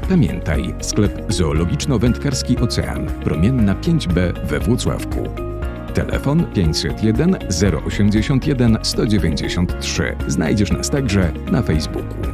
Pamiętaj, sklep zoologiczno-wędkarski Ocean, Promienna 5B we Włocławku. Telefon 501 081 193. Znajdziesz nas także na Facebooku.